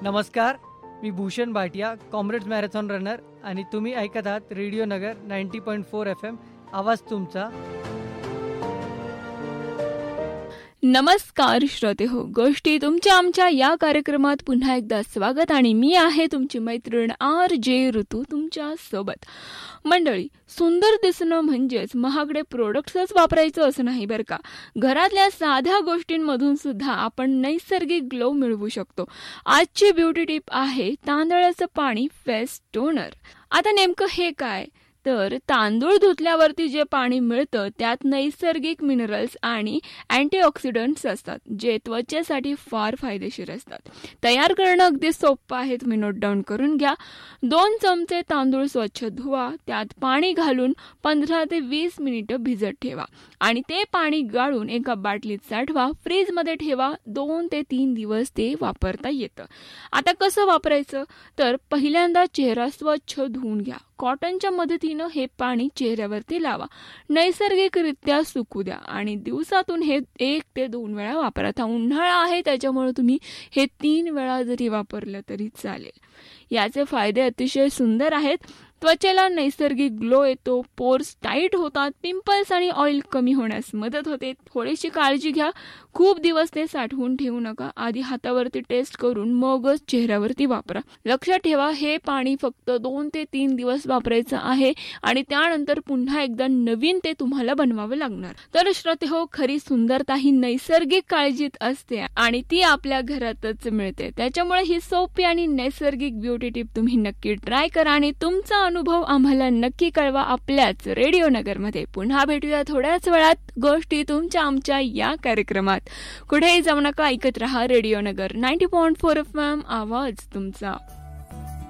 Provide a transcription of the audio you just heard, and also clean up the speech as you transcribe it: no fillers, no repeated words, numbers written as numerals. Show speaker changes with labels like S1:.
S1: नमस्कार, मी Bhushan Bhatia, Comrades marathon runner, आणि तुम्ही ऐकत आहात रेडिओ नगर 90.4 FM. आवाज तुमचा.
S2: नमस्कार श्रोते हो, गोष्टी तुमच्या आमच्या या कार्यक्रमात पुन्हा एकदा स्वागत. आणि मी आहे तुमची मैत्रीण RJ ऋतू तुमच्या सोबत. मंडळी, सुंदर दिसणं म्हणजेच महागडे प्रोडक्ट्सच वापरायचं असं नाही बरं का. घरातल्या साध्या गोष्टींमधून सुद्धा आपण नैसर्गिक ग्लो मिळवू शकतो. आजची ब्युटी टिप आहे तांदळाचं पाणी फेस टोनर. आता नेमकं हे काय, तर तांदूळ धुतल्यावरती जे पाणी मिळतं त्यात नैसर्गिक मिनरल्स आणि अँटीऑक्सिडंट्स असतात, जे त्वचेसाठी फार फायदेशीर असतात. तयार करणं अगदी सोपं आहे, तुम्ही नोट डाऊन करून घ्या. 2 चमचे तांदूळ स्वच्छ धुवा, त्यात पाणी घालून 15 ते 20 मिनिटं भिजत ठेवा आणि ते पाणी गाळून एका बाटलीत साठवा. फ्रीजमध्ये ठेवा. 2 ते 3 दिवस ते वापरता येतं. आता कसं वापरायचं, तर पहिल्यांदा चेहरा स्वच्छ धुवून घ्या. कॉटनच्या मदतीनं हे पाणी चेहऱ्यावरती लावा. नैसर्गिकरित्या सुकू द्या आणि दिवसातून हे 1 ते 2 वेळा वापरा. आता उन्हाळा आहे त्याच्यामुळे तुम्ही हे 3 वेळा जरी वापरलं तरी चालेल. याचे फायदे अतिशय सुंदर आहेत. त्वचेला नैसर्गिक ग्लो येतो, पोर्स टाईट होतात, पिंपल्स आणि ऑइल कमी होण्यास मदत होते. थोडीशी काळजी घ्या, खूप दिवस ते साठवून ठेवू नका. आधी हातावरती टेस्ट करून मगच चेहऱ्यावरती वापरा. लक्षात ठेवा, हे पाणी फक्त 2 ते 3 दिवस वापरायचं आहे आणि त्यानंतर पुन्हा एकदा नवीन ते तुम्हाला बनवावं लागणार. तर श्रोते हो, खरी सुंदरता ही नैसर्गिक काळजीत असते आणि ती आपल्या घरातच मिळते. त्याच्यामुळे ही सोपी आणि नैसर्गिक ब्युटी टिप तुम्ही नक्की ट्राय करा आणि तुमचा अनुभव आम्हाला नक्की कळवा आपल्याच रेडिओ नगरमध्ये. पुन्हा भेटूया थोड्याच वेळात गोष्टी तुमच्या आमच्या या कार्यक्रमात. कुठेही जाऊ नका, ऐकत रहा रेडिओ नगर 90.4 FM. आवाज तुमचा.